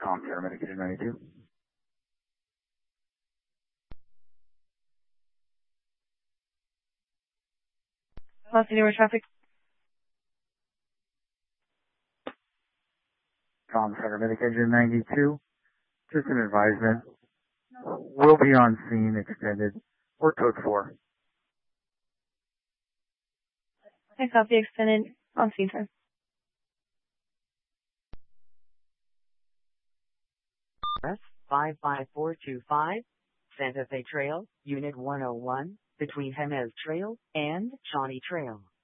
Paramedic Agent 92. Los Angeles traffic. Paramedic Agent 92. Just an advisement. We'll be on scene extended or code 4. I copy extended on scene time. West 55425, Santa Fe Trail, Unit 101, between Jemez Trail and Shawnee Trail.